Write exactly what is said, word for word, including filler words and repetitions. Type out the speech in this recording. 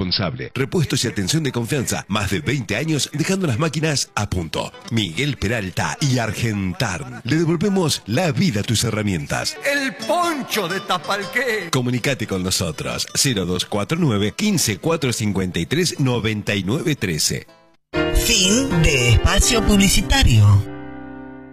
responsable. Repuestos y atención de confianza. Más de veinte años dejando las máquinas a punto. Miguel Peralta y Argentarn. Le devolvemos la vida a tus herramientas. El poncho de Tapalqué. Comunicate con nosotros. cero dos cuatro nueve, quince, cuatrocientos cincuenta y tres, noventa y nueve trece. Fin de espacio publicitario.